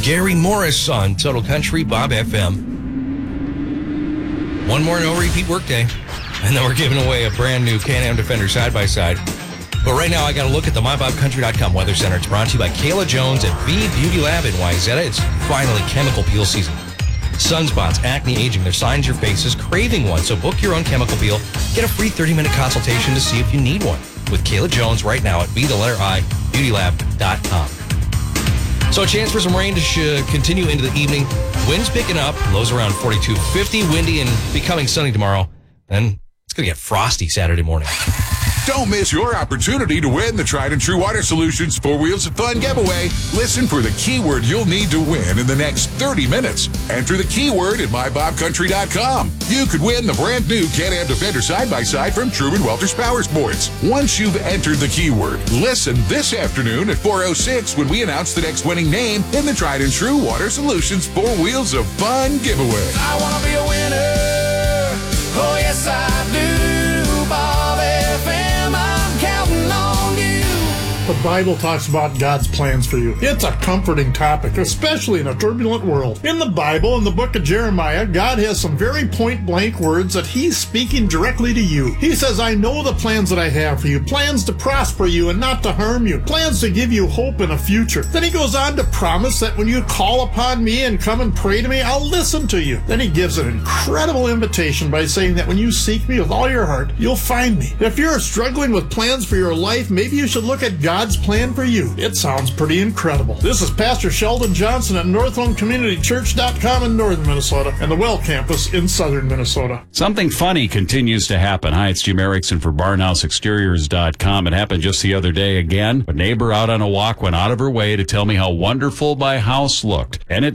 Gary Morris on Total Country Bob FM. One more no-repeat workday, and then we're giving away a brand new Can-Am Defender side-by-side. But right now, I got to look at the MyBobCountry.com Weather Center. It's brought to you by Kayla Jones at V Beauty Lab in Wayzata. It's finally chemical peel season. Sunspots, acne, aging, they're signs your face is craving one. So book your own chemical peel. Get a free 30-minute consultation to see if you need one with Kayla Jones right now at beautylab.com. So a chance for some rain to continue into the evening. Winds picking up, lows around 42, 50, windy, and becoming sunny tomorrow. Then it's going to get frosty Saturday morning. Don't miss your opportunity to win the Tried and True Water Solutions 4 Wheels of Fun giveaway. Listen for the keyword you'll need to win in the next 30 minutes. Enter the keyword at mybobcountry.com. You could win the brand new Can-Am Defender side-by-side from Truman Welters Power Sports. Once you've entered the keyword, listen this afternoon at 4:06 when we announce the next winning name in the Tried and True Water Solutions 4 Wheels of Fun giveaway. I want to be a winner. Oh, yes, I do. Bob FM, I'm counting on you. The Bible talks about God's plans for you. It's a comforting topic, especially in a turbulent world. In the Bible, in the book of Jeremiah, God has some very point-blank words that he's speaking directly to you. He says, I know the plans that I have for you, plans to prosper you and not to harm you, plans to give you hope in a future. Then he goes on to promise that when you call upon me and come and pray to me, I'll listen to you. Then he gives an incredible invitation by saying that when you seek me with all your heart, you'll find me. If you're struggling with plans for your life, maybe you should look at God's plan for you. It sounds pretty incredible. This is Pastor Sheldon Johnson at NorthhomeCommunityChurch.com in northern Minnesota and the Well Campus in southern Minnesota. Something funny continues to happen. Hi, it's Jim Erickson for BarnhouseExteriors.com. It happened just the other day again. A neighbor out on a walk went out of her way to tell me how wonderful my house looked. And it